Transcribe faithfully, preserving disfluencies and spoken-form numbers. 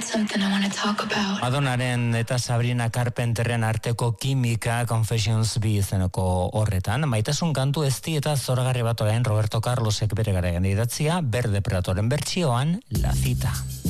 Madonnaren eta Sabrina Carpenterren arteko kimika Confessions bi izeneko horretan, maitasun kantu ezti eta zoragarri bat orain Roberto Carlosek bere garaian idatzia, Berde Pratoren bertsioan, La Cita.